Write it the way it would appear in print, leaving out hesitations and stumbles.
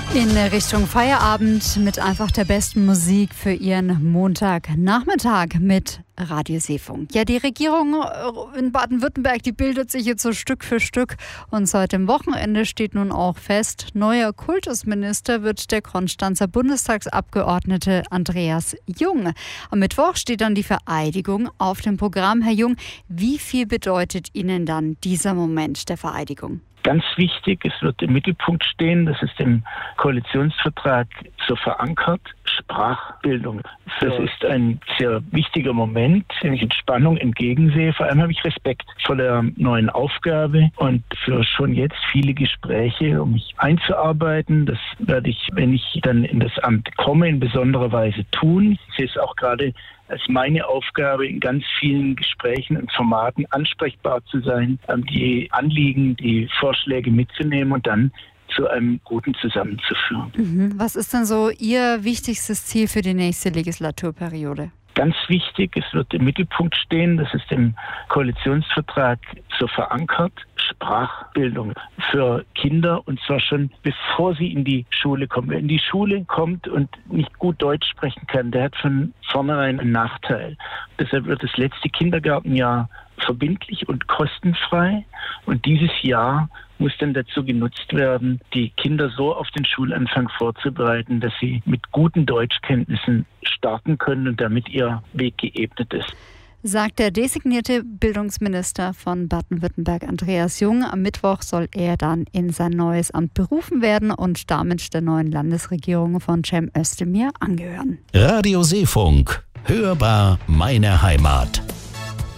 In Richtung Feierabend mit einfach der besten Musik für Ihren Montagnachmittag mit Radio Seefunk. Ja, die Regierung in Baden-Württemberg, die bildet sich jetzt so Stück für Stück. Und seit dem Wochenende steht nun auch fest, neuer Kultusminister wird der Konstanzer Bundestagsabgeordnete Andreas Jung. Am Mittwoch steht dann die Vereidigung auf dem Programm. Herr Jung, wie viel bedeutet Ihnen dann dieser Moment der Vereidigung? Ganz wichtig, es wird im Mittelpunkt stehen, das ist im Koalitionsvertrag so verankert, Sprachbildung. Das ist ein sehr wichtiger Moment, den ich mit Spannung entgegensehe. Vor allem habe ich Respekt vor der neuen Aufgabe und für schon jetzt viele Gespräche, um mich einzuarbeiten. Das werde ich, wenn ich dann in das Amt komme, in besonderer Weise tun. Ich sehe es auch gerade als meine Aufgabe, in ganz vielen Gesprächen und Formaten ansprechbar zu sein, die Anliegen, die Vorschläge mitzunehmen und dann zu einem guten zusammenzuführen. Was ist denn so Ihr wichtigstes Ziel für die nächste Legislaturperiode? Ganz wichtig, es wird im Mittelpunkt stehen, das ist im Koalitionsvertrag so verankert, Sprachbildung für Kinder, und zwar schon bevor sie in die Schule kommen. Wer in die Schule kommt und nicht gut Deutsch sprechen kann, der hat von vornherein einen Nachteil. Deshalb wird das letzte Kindergartenjahr verbindlich und kostenfrei, und dieses Jahr muss dann dazu genutzt werden, die Kinder so auf den Schulanfang vorzubereiten, dass sie mit guten Deutschkenntnissen starten können und damit ihr Weg geebnet ist. Sagt der designierte Bildungsminister von Baden-Württemberg, Andreas Jung. Am Mittwoch soll er dann in sein neues Amt berufen werden und damit der neuen Landesregierung von Cem Özdemir angehören. Radio Seefunk. Hörbar meine Heimat.